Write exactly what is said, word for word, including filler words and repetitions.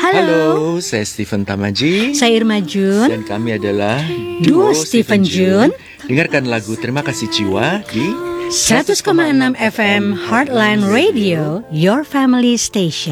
Halo. Halo, saya Stephen Tamaji. Saya Irma Jun. Dan kami adalah Duo Stephen Jun. Dengarkan lagu Terima Kasih Jiwa di seratus koma enam F M Heartline Radio, your family station.